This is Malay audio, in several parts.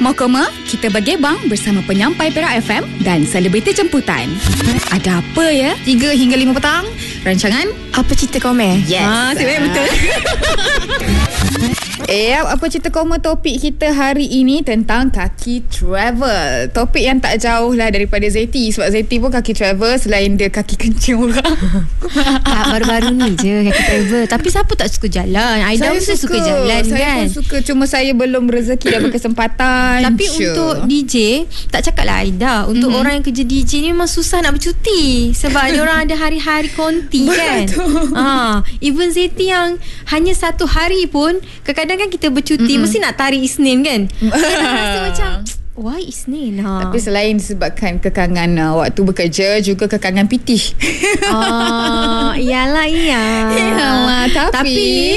Mau koma? Kita bergebang bersama penyampai Perak FM dan selebriti jemputan. Ada apa ya? 3 hingga 5 petang. Rancangan Apa Cerita Komer? Yes. Betul. Apa cerita koma? Topik kita hari ini tentang kaki travel. Topik yang tak jauh lah daripada Zeti. Sebab Zeti pun kaki travel selain dia kaki kencing orang. Baru-baru ni je kaki travel. Tapi siapa tak suka jalan? Aida pun suka jalan saya kan? Saya pun suka. Cuma saya belum rezeki dan berkesempatan. Tapi untuk DJ, tak cakap lah Aida. Untuk orang yang kerja DJ ni memang susah nak bercuti. Sebab dia orang ada hari-hari konti kan? Even Zeti yang hanya 1 hari pun, kadang-kadang kan kita bercuti mesti nak tarik Isnin kan? Kadang rasa macam why Isnin? Tapi selain disebabkan kekangan waktu bekerja, juga kekangan pitih. Iyalah. Tapi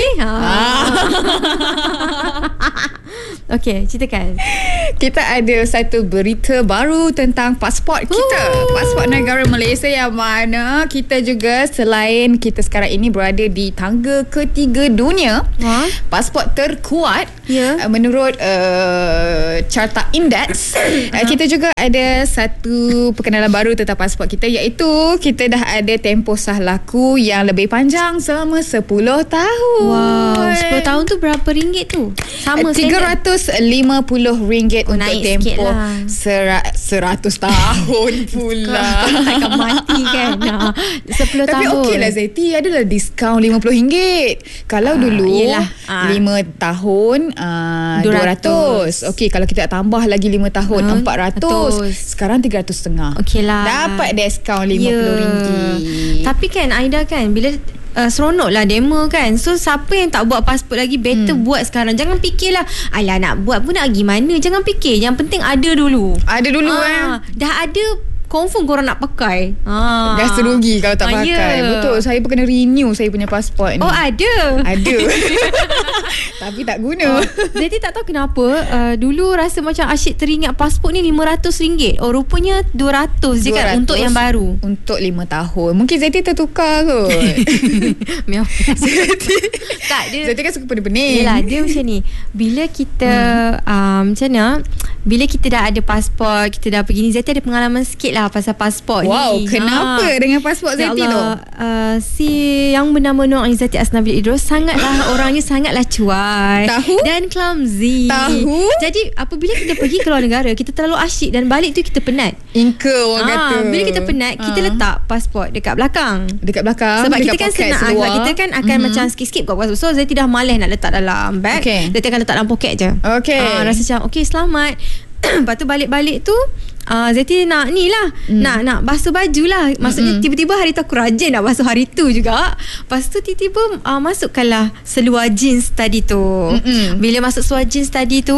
Okey, ceritakan. Kita ada satu berita baru tentang pasport kita. Pasport negara Malaysia yang mana kita juga, selain kita sekarang ini berada di tangga ketiga dunia, pasport terkuat menurut Carta Index. Kita juga ada satu perkenalan baru tentang pasport kita, iaitu kita dah ada tempoh sah laku yang lebih panjang selama 10 tahun. Wow, 10 tahun tu berapa ringgit tu? Sama RM350 untuk tempoh 100 tahun pula. Takkan mati kan? 10 tahun. Tapi okey lah Zeti, adalah diskaun RM50. Kalau dulu 5 tahun 200. Okey, kalau kita tambah lagi 5 tahun 400. Sekarang 300.5. Okey lah, dapat diskaun RM50. Tapi kan Aida kan, bila seronok lah demo kan. So siapa yang tak buat pasport lagi, better buat sekarang. Jangan fikirlah alah nak buat pun nak pergi mana. Jangan fikir, yang penting ada dulu. Dah ada, confirm korang nak pakai. Dah serugi kalau tak pakai. Betul, saya pun kena renew saya punya pasport ni. Ada tapi tak guna. Jadi tak tahu kenapa dulu rasa macam asyik teringat pasport ni RM500. Rupanya 200 je kan untuk yang baru. Untuk 5 tahun. Mungkin Zeti tertukar kot. Zeti kan suka pening-pening. Yelah, dia macam ni. Bila kita macam mana, bila kita dah ada pasport, kita dah pergi ni, Zeti ada pengalaman sikit lah pasal pasport ni. Wow, kenapa dengan pasport Zeti tu? Si yang bernama Nur Aizati Asnabil Idrus sangatlah orangnya sangatlah cuai dan clumsy. Jadi apabila kita pergi keluar negara, kita terlalu asyik dan balik tu kita penat. Orang kata. Bila kita penat, kita letak pasport dekat belakang. Sebab kita kan senang kita kan akan macam sikit-sikit buat pasport. So Zeti dah malas nak letak dalam bag. Zeti akan letak dalam poket je. Rasa macam selamat. Lepas tu balik-balik tu Zeti nak ni lah, nak basuh baju lah. Maksudnya tiba-tiba hari tu aku rajin nak basuh hari tu juga. Lepas tu tiba-tiba masukkanlah seluar jeans tadi tu. Bila masuk seluar jeans tadi tu,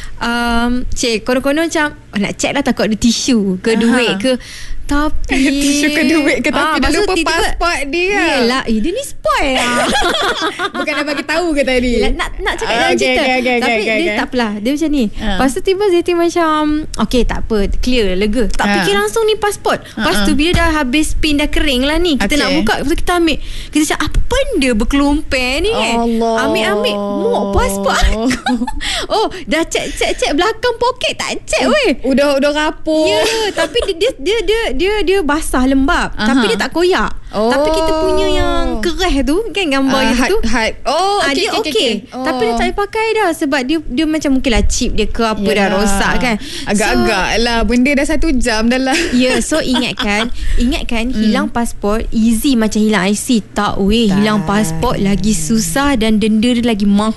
konon-konon macam nak check lah, takut ada tisu ke duit ke. Tapi tisu ke duit ke, tapi dah lupa pasport dia. Yelah, dia ni spoil lah. Bukan nak bagi tahu ke tadi? Nak cakap dalam cerita. Tapi dia tak apalah, dia macam ni. Lepas tu tiba Zeti macam tak apa, clear, lega. Tak fikir langsung ni pasport. Lepas tu bila dah habis pin dah kering lah ni, kita nak buka. Lepas tu kita ambil, kita cakap apa benda berkelumpir ni kan. Ambil muak pasport aku. Dah check belakang poket, tak check weh. Udah rapuh. Tapi dia basah lembab. Tapi dia tak koyak. Tapi kita punya yang keras tu kan, gambar tu dia okey. Tapi dia tak boleh pakai dah. Sebab dia macam mungkinlah chip dia ke apa dah rosak kan. Agak-agak lah, benda dah 1 jam dah lah. So ingatkan hilang pasport easy macam hilang IC. Tak weh, hilang pasport lagi susah dan denda dia lagi mahal.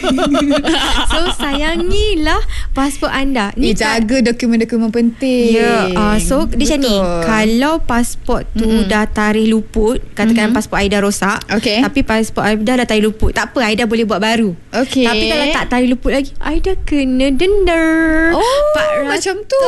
So sayangilah pasport anda ni. Jaga dokumen-dokumen penting. So dia macam ni, kalau pasport tu dah tarikh luput, katakan pasport Aida rosak, tapi pasport Aida dah tarikh luput, tak apa, Aida boleh buat baru. Tapi kalau tak tarikh luput lagi, Aida kena denda 400 macam tu.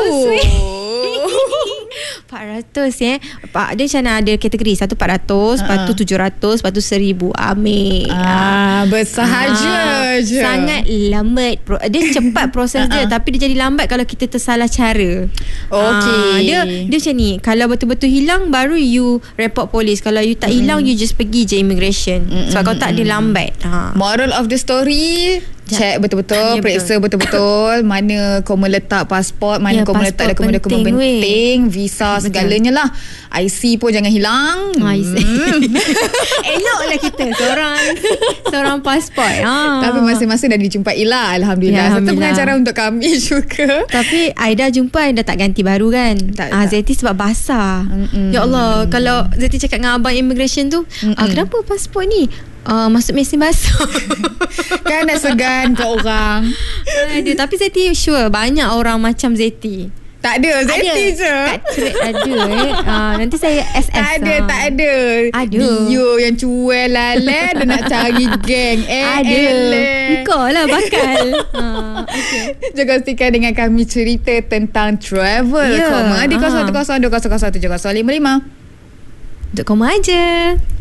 400 dia macam ada kategori. Satu 400, lepas tu 700, lepas tu 1000. Ambil bersahaja je. Sangat lambat. Dia cepat proses dia, tapi dia jadi lambat kalau kita tersalah cara. Dia macam ni, kalau betul-betul hilang baru you report polis. Kalau you tak hilang, you just pergi je immigration. Sebab kalau tak, dia lambat. Moral of the story, check betul-betul, periksa betul-betul mana kau meletak pasport, mana kau meletak dokumen-dokumen penting, visa, segalanya lah. IC pun jangan hilang. Eloklah kita seorang pasport. Tapi masing-masing dah dijumpai lah, Alhamdulillah. Serta pengacara untuk kami juga. Tapi Aida jumpa, Aida tak ganti baru kan? Tak. Zeti sebab basah. Ya Allah, kalau Zeti cakap dengan abang immigration tu, kenapa pasport ni masuk mesin basuh? Kan dah segan kau orang. Aduh, tapi Zeti sure banyak orang macam Zeti. Tak ada, Zeti je. Nanti saya SS. Tak ada. Dio yang cuel lala dia nak cari geng. Kau lah bakal. Okay. Juga pastikan dengan kami cerita tentang travel. Di 010200 7055. Untuk koma aja.